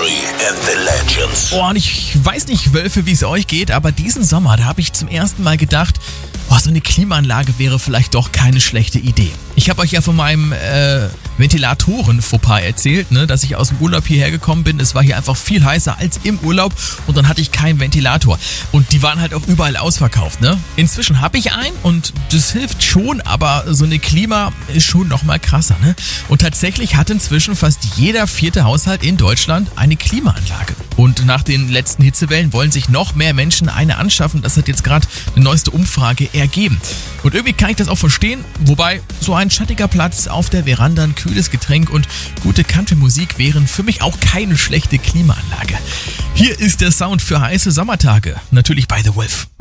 History and the Legends. Oh, und ich weiß nicht, Wölfe, wie es euch geht, aber diesen Sommer, da habe ich zum ersten Mal gedacht, so eine Klimaanlage wäre vielleicht doch keine schlechte Idee. Ich habe euch ja von meinem Ventilatoren-Fauxpas erzählt, ne, dass ich aus dem Urlaub hierher gekommen bin. Es war hier einfach viel heißer als im Urlaub und dann hatte ich keinen Ventilator. Und die waren halt auch überall ausverkauft. Ne? Inzwischen habe ich einen und das hilft schon, aber so eine Klima ist schon nochmal krasser. Ne? Und tatsächlich hat inzwischen fast jeder 4. Haushalt in Deutschland eine Klimaanlage. Und nach den letzten Hitzewellen wollen sich noch mehr Menschen eine anschaffen. Das hat jetzt gerade eine neueste Umfrage ergeben. Und irgendwie kann ich das auch verstehen, wobei so ein schattiger Platz auf der Veranda, ein kühles Getränk und gute Country-Musik wären für mich auch keine schlechte Klimaanlage. Hier ist der Sound für heiße Sommertage, natürlich bei The Wolf.